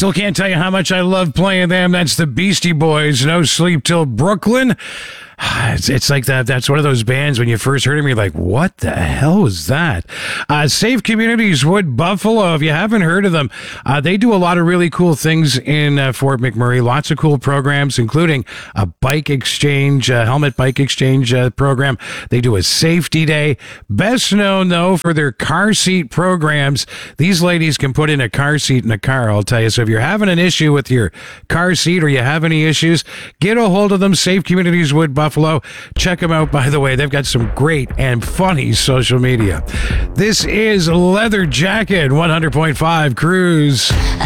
Still can't tell you how much I love playing them. That's the Beastie Boys, No Sleep Till Brooklyn. It's like that. That's one of those bands when you first heard them, you're like, what the hell was that? Safe Communities Wood Buffalo. If you haven't heard of them, they do a lot of really cool things in Fort McMurray. Lots of cool programs, including a bike exchange, helmet bike exchange program. They do a safety day. Best known, though, for their car seat programs. These ladies can put in a car seat in a car, I'll tell you. So if you're having an issue with your car seat or you have any issues, get a hold of them. Safe Communities Wood Buffalo. Check them out, by the way. They've got some great and funny social media. This is Leather Jacket, 100.5 Cruise.